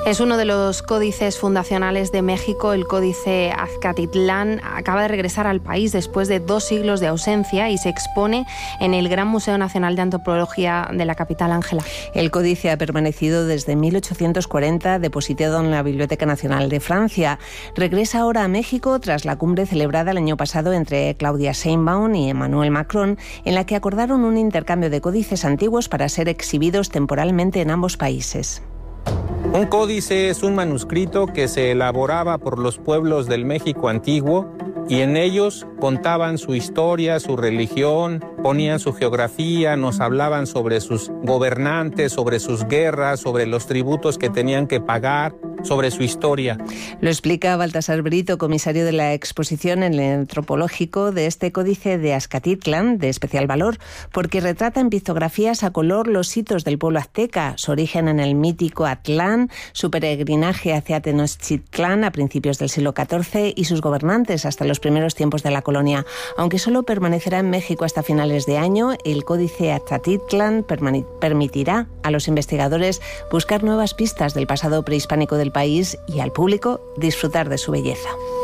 Es uno de los códices fundacionales de México. El códice Azcatitlán acaba de regresar al país después de 2 siglos de ausencia y se expone en el Gran Museo Nacional de Antropología de la capital, Ángela. El códice ha permanecido desde 1840 depositado en la Biblioteca Nacional de Francia. Regresa ahora a México tras la cumbre celebrada el año pasado entre Claudia Sheinbaum y Emmanuel Macron, en la que acordaron un intercambio de códices antiguos para ser exhibidos temporalmente en ambos países. Un códice es un manuscrito que se elaboraba por los pueblos del México antiguo y en ellos contaban su historia, su religión, ponían su geografía, nos hablaban sobre sus gobernantes, sobre sus guerras, sobre los tributos que tenían que pagar, sobre su historia. Lo explica Baltasar Brito, comisario de la exposición en el antropológico de este códice de Azcatitlán, de especial valor, porque retrata en pictografías a color los hitos del pueblo azteca, su origen en el mítico Atlán, su peregrinaje hacia Tenochtitlán a principios del siglo XIV y sus gobernantes hasta los primeros tiempos de la colonia. Aunque solo permanecerá en México hasta finales de año, el códice Azcatitlán permitirá a los investigadores buscar nuevas pistas del pasado prehispánico del país y al público disfrutar de su belleza.